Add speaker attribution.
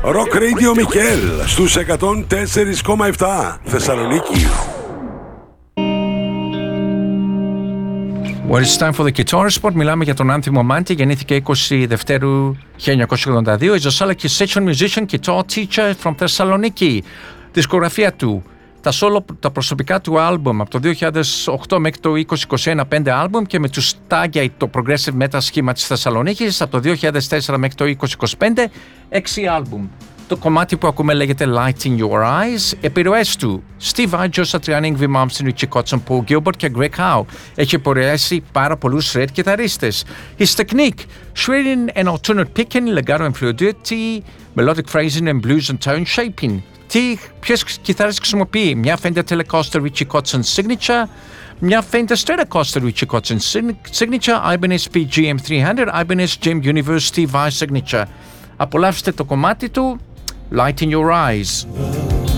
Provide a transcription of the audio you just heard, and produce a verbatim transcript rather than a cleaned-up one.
Speaker 1: Rock Radio Μικέλ στους εκατόν τέσσερα κόμμα επτά Θεσσαλονίκη.
Speaker 2: Well, it's time for the Guitar Spot. Μιλάμε για τον Άνθιμο Μάντι. Γεννήθηκε είκοσι Δευτέρου χίλια εννιακόσια ογδόντα δύο. Is a Salaki session musician, guitar teacher from Thessaloniki. Δισκογραφία του. Τα solo, τα προσωπικά του άλμπουμ από το δύο χιλιάδες οκτώ μέχρι το είκοσι είκοσι ένα, πέντε άλμπουμ, και με τους Stargate, το progressive metal σχήμα της Θεσσαλονίκης, από το δύο χιλιάδες τέσσερα μέχρι το είκοσι είκοσι πέντε, έξι άλμπουμ. Το κομμάτι που ακούμε λέγεται Light in Your Eyes. Επιρροές του: Steve Vai, Joe Satriani, Yngwie Malmsteen, Richie Kotzen, Paul Gilbert και Greg Howe. Έχει επηρεάσει πάρα πολλούς shred κιθαρίστες. His technique: shredding and alternate picking, legato and fluidity, melodic phrasing and blues and tone shaping. Τι, ποιες κιθάρες χρησιμοποιεί? Μια Fender Telecaster Richie Kotzen Signature, μια Fender Stratocaster Richie Kotzen Signature, Ibanez πι τζι εμ τριακόσια, Ibanez Jam Universe Steve Vai Signature. Απολαύστε το κομμάτι του Light in Your Eyes.